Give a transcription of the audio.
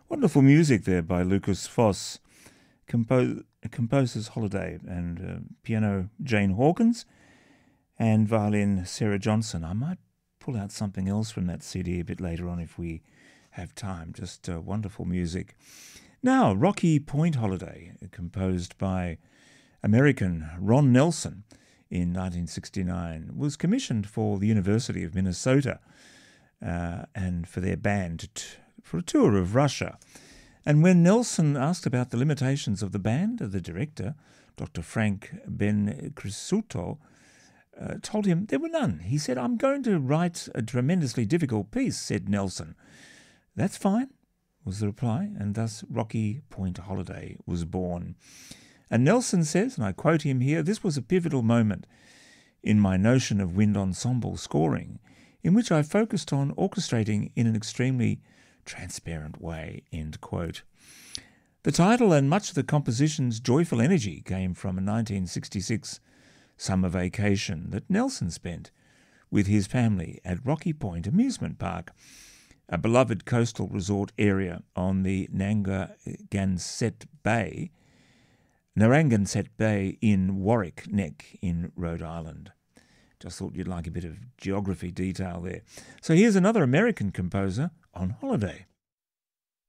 Wonderful music there by Lucas Foss, Composer's Holiday, and piano Jane Hawkins, and violin Sarah Johnson. I might pull out something else from that CD a bit later on if we have time. Just wonderful music. Now, Rocky Point Holiday, composed by American Ron Nelson in 1969, was commissioned for the University of Minnesota and for their band for a tour of Russia. And when Nelson asked about the limitations of the band, the director, Dr. Frank Ben-Crisuto, told him there were none. He said, "I'm going to write a tremendously difficult piece," said Nelson. "That's fine," was the reply, and thus Rocky Point Holiday was born. And Nelson says, and I quote him here, "This was a pivotal moment in my notion of wind ensemble scoring, in which I focused on orchestrating in an extremely transparent way," end quote. The title and much of the composition's joyful energy came from a 1966 summer vacation that Nelson spent with his family at Rocky Point Amusement Park, a beloved coastal resort area on the Narragansett Bay in Warwick Neck in Rhode Island. Just thought you'd like a bit of geography detail there. So here's another American composer on holiday.